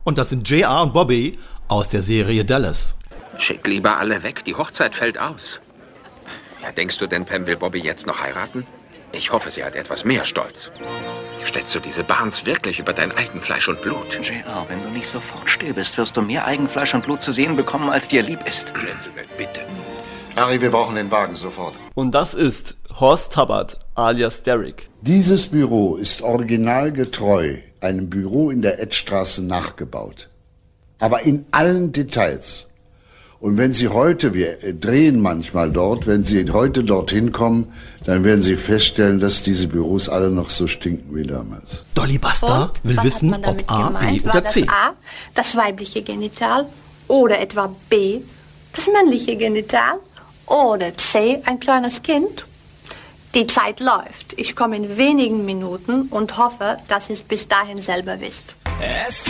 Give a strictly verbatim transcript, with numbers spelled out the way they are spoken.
Und das sind J R und Bobby aus der Serie Dallas. Schick lieber alle weg, die Hochzeit fällt aus. Ja, denkst du denn, Pam will Bobby jetzt noch heiraten? Ich hoffe, sie hat etwas mehr Stolz. Stellst du diese Barnes wirklich über dein Eigenfleisch und Blut? J R, wenn du nicht sofort still bist, wirst du mehr Eigenfleisch und Blut zu sehen bekommen, als dir lieb ist. Gentleman, bitte. Harry, wir brauchen den Wagen sofort. Und das ist Horst Tabbert, alias Derek. Dieses Büro ist originalgetreu einem Büro in der Edstraße nachgebaut. Aber in allen Details. Und wenn Sie heute, wir drehen manchmal dort, wenn Sie heute dorthin kommen, dann werden Sie feststellen, dass diese Büros alle noch so stinken wie damals. Dolly Buster Und, will was wissen, hat man ob damit A, gemeint? B War oder das C. A, das weibliche Genital, oder etwa B, das männliche Genital, oder C, ein kleines Kind? Die Zeit läuft. Ich komme in wenigen Minuten und hoffe, dass ihr es bis dahin selber wisst.